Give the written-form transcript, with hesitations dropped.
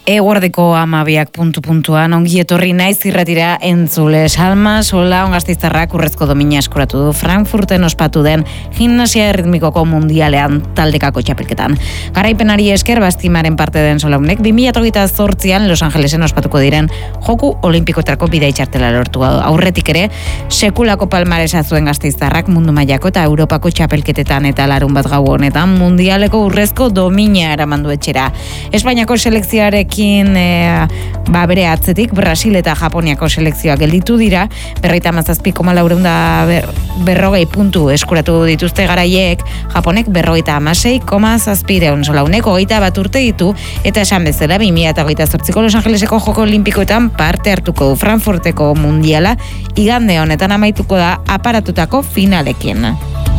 Eguerdeko 12 puntuan ongi etorri naiz irratira entzule. Salma Sola gasteiztarrak urrezko domina eskuratu du Frankfurten ospatu den gimnasia erritmikoko mundialean taldekako txapelketan. Garaipenari esker Bastimaren parte den Solaunek 2028an Los Angelesen ospatuko diren Joku Olimpikoetako bidai txartela lortu. Aurretik ere sekulako palmaresa zuen gasteiztarrak mundu mailako eta Europako txapelketetan eta larunbat gau honetan mundialeko urrezko domina eramandu etxera. Espainiako selekzioarekin bere atzetik Brasil eta Japoniako selekzioak gelditu dira, 37,440 puntu eskuratu dituzte garaiek, Japonek 56,7 Solaunek 21 urte ditu eta esan bezala 2028ko Los Angeleseko Joko Olimpikoetan parte hartuko du. Frankfurteko mundiala igande honetan amaituko da aparatutako finalekin.